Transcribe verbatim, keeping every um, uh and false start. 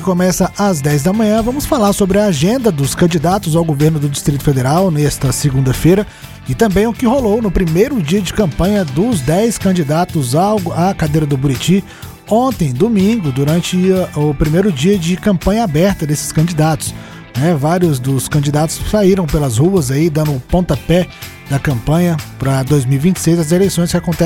Começa às dez da manhã. Vamos falar sobre a agenda dos candidatos ao governo do Distrito Federal nesta segunda-feira e também o que rolou no primeiro dia de campanha dos dez candidatos ao, à cadeira do Buriti ontem, domingo, durante o primeiro dia de campanha aberta desses candidatos. Né? Vários dos candidatos saíram pelas ruas aí dando o pontapé da campanha para dois mil e vinte e seis, as eleições que acontecem